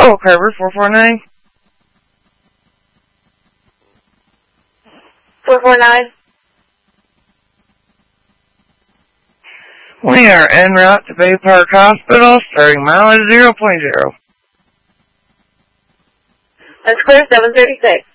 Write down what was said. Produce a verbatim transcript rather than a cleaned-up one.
Hello, Carver, four four nine. four four nine. We are en route to Bay Park Hospital, starting mileage zero point zero. That's clear, seven thirty-six.